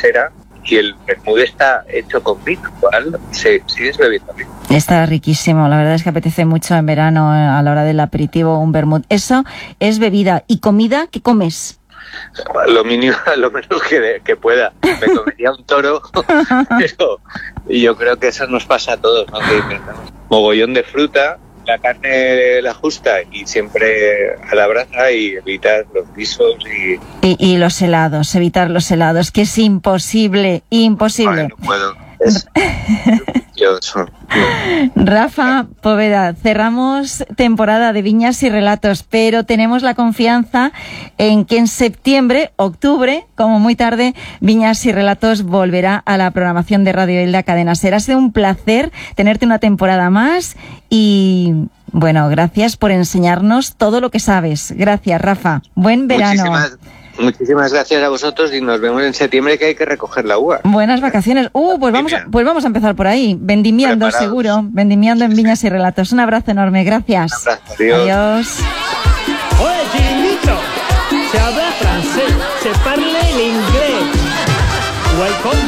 casera, y el vermut está hecho con vino, igual sigues bebiendo vino. Está riquísimo, la verdad es que apetece mucho en verano a la hora del aperitivo un vermut. Eso es bebida. ¿Y comida? ¿Qué comes? Lo mínimo, lo menos que pueda. Me comería un toro, pero yo creo que eso nos pasa a todos, ¿no? Que intentamos mogollón de fruta, la carne la justa y siempre a la brasa, y evitar los guisos y los helados, evitar los helados, que es imposible. Ay, no puedo. Es delicioso. Rafa Poveda, cerramos temporada de Viñas y Relatos, pero tenemos la confianza en que en septiembre, octubre, como muy tarde, Viñas y Relatos volverá a la programación de Radio Elda Cadena Ser. Ha sido un placer tenerte una temporada más y, bueno, gracias por enseñarnos todo lo que sabes. Gracias, Rafa. Buen verano. Muchísimas gracias a vosotros y nos vemos en septiembre, que hay que recoger la uva. Buenas vacaciones. Pues vamos a empezar por ahí. Vendimiando, seguro. Vendimiando en Viñas y Relatos. Un abrazo enorme. Gracias. Un abrazo. Adiós. Oye, chiringuito, se habla francés, se parle l'inglés. Welcome